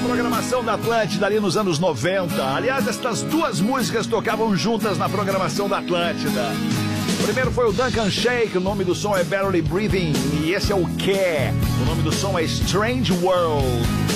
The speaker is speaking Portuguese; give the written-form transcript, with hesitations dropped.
programação da Atlântida ali nos anos 90. Aliás, estas duas músicas tocavam juntas na programação da Atlântida. O primeiro foi o Duncan Shake, o nome do som é Barely Breathing, e esse é o Care. O nome do som é Strange World.